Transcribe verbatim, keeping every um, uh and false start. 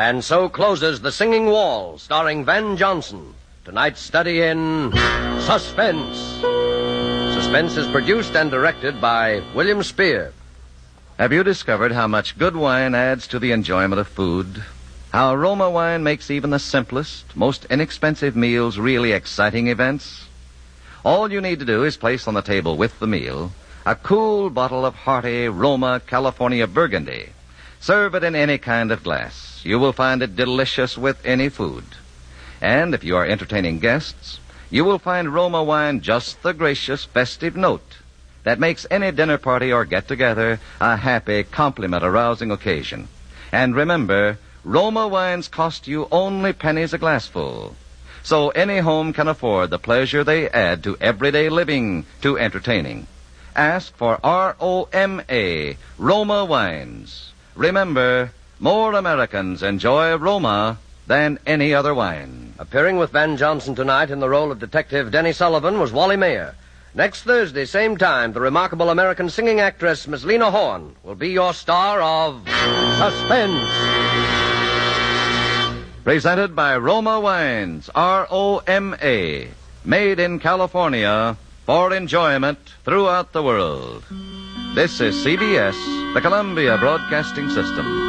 And so closes The Singing Wall, starring Van Johnson. Tonight's study in suspense. Suspense is produced and directed by William Spear. Have you discovered how much good wine adds to the enjoyment of food? How Roma wine makes even the simplest, most inexpensive meals really exciting events? All you need to do is place on the table with the meal a cool bottle of hearty Roma California Burgundy. Serve it in any kind of glass. You will find it delicious with any food. And if you are entertaining guests, you will find Roma wine just the gracious, festive note that makes any dinner party or get-together a happy, compliment-arousing occasion. And remember, Roma wines cost you only pennies a glassful. So any home can afford the pleasure they add to everyday living, to entertaining. Ask for R O M A, Roma wines. Remember, more Americans enjoy Roma than any other wine. Appearing with Van Johnson tonight in the role of Detective Denny Sullivan was Wally Mayer. Next Thursday, same time, the remarkable American singing actress Miss Lena Horne will be your star of Suspense. Presented by Roma Wines, R O M A. Made in California for enjoyment throughout the world. This is C B S, the Columbia Broadcasting System.